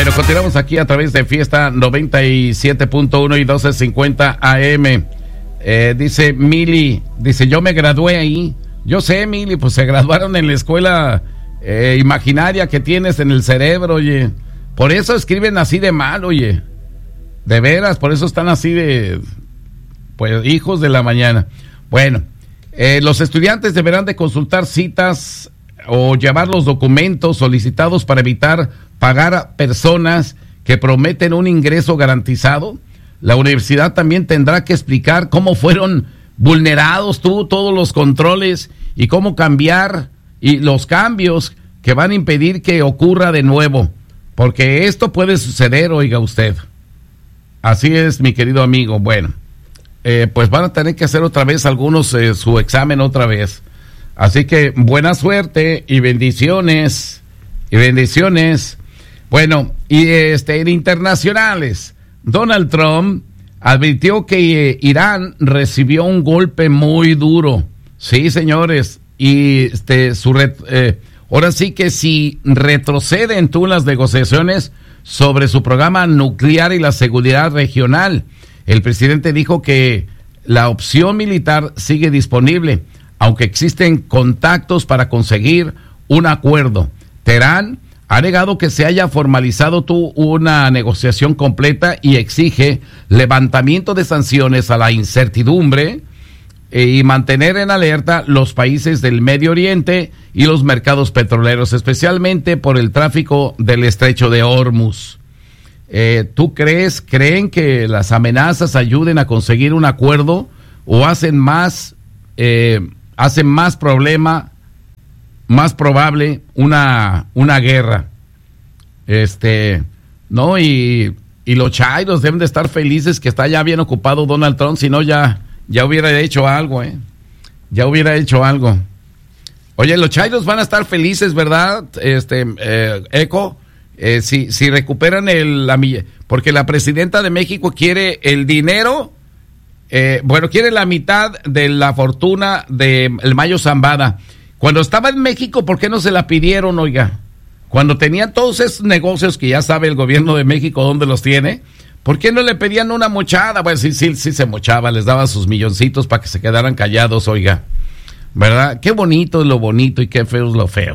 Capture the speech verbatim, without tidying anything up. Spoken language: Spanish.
Bueno, continuamos aquí a través de Fiesta noventa y siete punto uno y doce cincuenta A M. Eh, dice Mili, dice, yo me gradué ahí. Yo sé, Mili, pues se graduaron en la escuela eh, imaginaria que tienes en el cerebro, oye. Por eso escriben así de mal, oye. De veras, por eso están así de, pues, hijos de la mañana. Bueno, eh, los estudiantes deberán de consultar citas o llevar los documentos solicitados para evitar pagar a personas que prometen un ingreso garantizado. La universidad también tendrá que explicar cómo fueron vulnerados tú, todos los controles y cómo cambiar y los cambios que van a impedir que ocurra de nuevo, porque esto puede suceder, oiga usted. Así es, mi querido amigo. Bueno, eh, pues van a tener que hacer otra vez algunos eh, su examen otra vez. Así que buena suerte y bendiciones y bendiciones. Bueno, y este en internacionales, Donald Trump advirtió que eh, Irán recibió un golpe muy duro. Sí, señores, y este su ret, eh, ahora sí que si retroceden tú las negociaciones sobre su programa nuclear y la seguridad regional, el presidente dijo que la opción militar sigue disponible, aunque existen contactos para conseguir un acuerdo. Teherán ha negado que se haya formalizado tú una negociación completa y exige levantamiento de sanciones a la incertidumbre eh, y mantener en alerta los países del Medio Oriente y los mercados petroleros, especialmente por el tráfico del estrecho de Hormuz. Eh, ¿Tú crees, creen que las amenazas ayuden a conseguir un acuerdo o hacen más, eh, hacen más problema, más probable una, una guerra? Este, no, y, y los chairos deben de estar felices que está ya bien ocupado Donald Trump, si no ya, ya hubiera hecho algo, eh, ya hubiera hecho algo. Oye, los chairos van a estar felices, ¿verdad? Este, eh, Eco, eh, si, si recuperan el, la, porque la presidenta de México quiere el dinero, eh, bueno, quiere la mitad de la fortuna de el Mayo Zambada. Cuando estaba en México, ¿por qué no se la pidieron, oiga? Cuando tenían todos esos negocios que ya sabe el gobierno de México dónde los tiene, ¿por qué no le pedían una mochada? Bueno, sí, sí, sí se mochaba, les daba sus milloncitos para que se quedaran callados, oiga. ¿Verdad? Qué bonito es lo bonito y qué feo es lo feo.